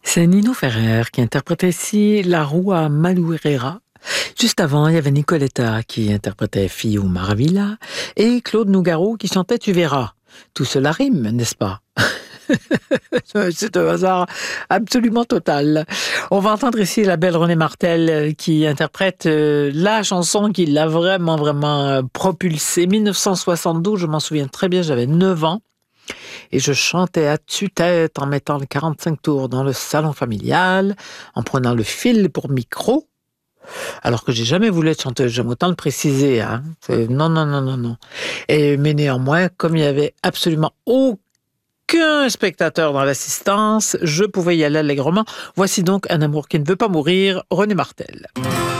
C'est Nino Ferrer qui interprétait ici La Roue à Maloureira. Juste avant, il y avait Nicoletta qui interprétait Fille ou Maravilla et Claude Nougaro qui chantait Tu verras. Tout cela rime, n'est-ce pas? C'est un hasard absolument total. On va entendre ici la belle Renée Martel qui interprète la chanson qui l'a vraiment propulsée. 1972, je m'en souviens très bien, j'avais 9 ans. Et je chantais à tue-tête en mettant le 45 tours dans le salon familial, en prenant le fil pour micro, alors que j'ai jamais voulu être chanteuse, j'aime autant le préciser. Hein. Non. Mais néanmoins, comme il y avait absolument aucun spectateur dans l'assistance, je pouvais y aller allègrement. Voici donc Un amour qui ne veut pas mourir, Renée Martel.